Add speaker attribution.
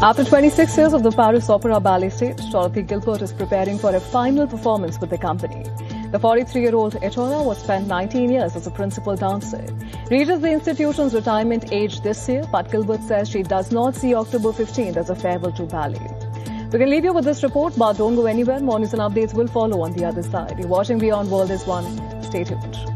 Speaker 1: After 26 years of the Paris Opera Ballet stage, Dorothy Gilbert is preparing for a final performance with the company. The 43-year-old Etora was spent 19 years as a principal dancer. Reaches the institution's retirement age this year, but Gilbert says she does not see October 15th as a farewell to ballet. We can leave you with this report, but don't go anywhere. More news and updates will follow on the other side. You're watching Beyond World is One. Stay tuned.